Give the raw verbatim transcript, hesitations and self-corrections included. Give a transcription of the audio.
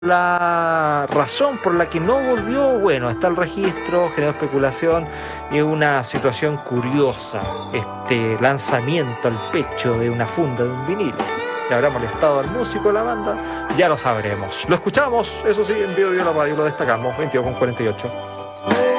La razón por la que no volvió, bueno, está el registro, generó especulación y es una situación curiosa, este lanzamiento al pecho de una funda de un vinilo. ¿Le habrá molestado al músico de la banda? Ya lo sabremos. Lo escuchamos, eso sí, en Vivo Vivo la Radio, lo destacamos, veintidós con cuarenta y ocho.